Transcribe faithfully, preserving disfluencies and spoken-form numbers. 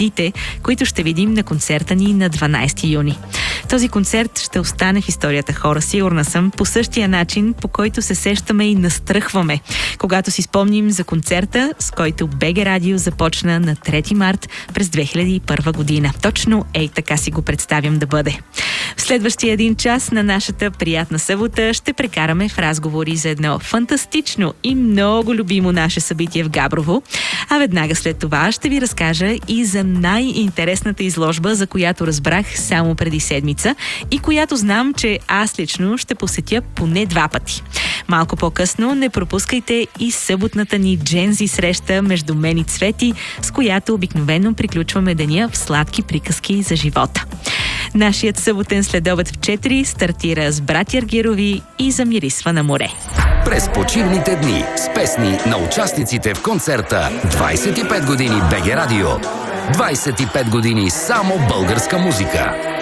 звездите, които ще видим на концерта ни на дванайсети юни. Този концерт ще остане в историята, хора, сигурна съм, по същия начин, по който се сещаме и настръхваме, когато си спомним за концерта, с който БГ Радио започна на трети март през две хиляди и първа година. Точно ей така си го представям да бъде. В следващия един час на нашата приятна събота ще прекараме в разговори за едно фантастично и много любимо наше събитие в Габрово, а веднага след това ще ви разкажа и за най-интересната изложба, за която разбрах само преди седмица и която знам, че аз лично ще посетя поне два пъти. Малко по-късно не пропускайте и съботната ни джензи среща между мен и Цвети, с която обикновено приключваме деня в сладки приказки за живота. Нашият съботен следобед в четири стартира с Братя Аргирови и Замирисва на море. През почивните дни с песни на участниците в концерта двайсет и пет години БГ Радио. двайсет и пет години само българска музика.